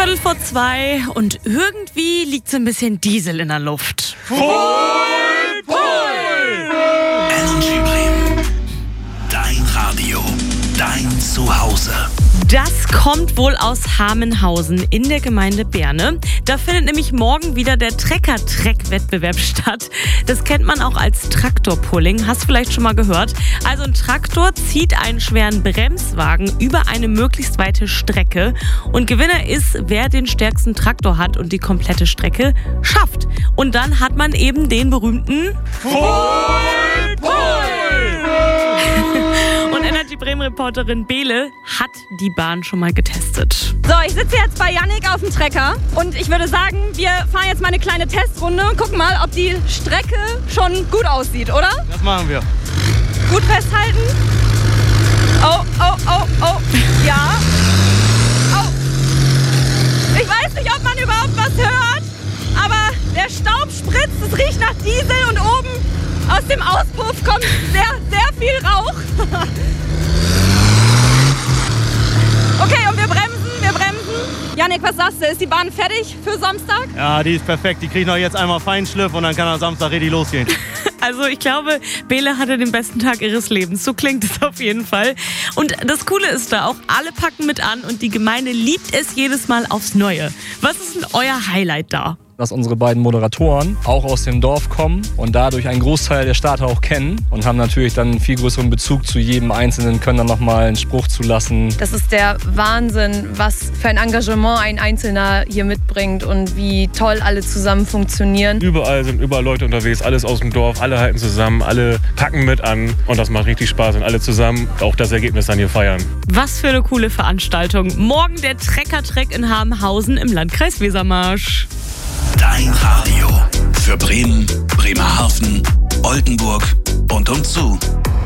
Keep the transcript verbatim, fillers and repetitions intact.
Viertel vor zwei und irgendwie liegt so ein bisschen Diesel in der Luft. Pol, Pol! Energy Bremen. Dein Radio, dein Zuhause. Das kommt wohl aus Hamenhausen in der Gemeinde Berne. Da findet nämlich morgen wieder der Trecker-Treck-Wettbewerb statt. Das kennt man auch als Traktorpulling. Hast du vielleicht schon mal gehört? Also ein Traktor zieht einen schweren Bremswagen über eine möglichst weite Strecke. Und Gewinner ist, wer den stärksten Traktor hat und die komplette Strecke schafft. Und dann hat man eben den berühmten Pol, Pol! Die Bremen-Reporterin Bele hat die Bahn schon mal getestet. So, ich sitze jetzt bei Yannick auf dem Trecker und ich würde sagen, wir fahren jetzt mal eine kleine Testrunde und gucken mal, ob die Strecke schon gut aussieht, oder? Das machen wir. Gut festhalten. Oh, oh, oh, oh. Ja. Oh. Ich weiß nicht, ob man überhaupt was hört, aber der Staub spritzt, es riecht nach Diesel und oben aus dem Auspuff kommt sehr, sehr viel Rauch. Okay, und wir bremsen, wir bremsen. Yannick, was sagst du? Ist die Bahn fertig für Samstag? Ja, die ist perfekt. Die kriegt noch jetzt einmal Feinschliff und dann kann am Samstag richtig losgehen. Also ich glaube, Bele hatte den besten Tag ihres Lebens. So klingt es auf jeden Fall. Und das Coole ist da auch, alle packen mit an und die Gemeinde liebt es jedes Mal aufs Neue. Was ist denn euer Highlight da? Dass unsere beiden Moderatoren auch aus dem Dorf kommen und dadurch einen Großteil der Starter auch kennen und haben natürlich dann einen viel größeren Bezug zu jedem Einzelnen, können dann nochmal einen Spruch zulassen. Das ist der Wahnsinn, was für ein Engagement ein Einzelner hier mitbringt und wie toll alle zusammen funktionieren. Überall sind überall Leute unterwegs, alles aus dem Dorf, alle halten zusammen, alle packen mit an und das macht richtig Spaß und alle zusammen auch das Ergebnis dann hier feiern. Was für eine coole Veranstaltung. Morgen der Trecker-Treck in Hamenhausen im Landkreis Wesermarsch. Dein Radio für Bremen, Bremerhaven, Oldenburg und umzu.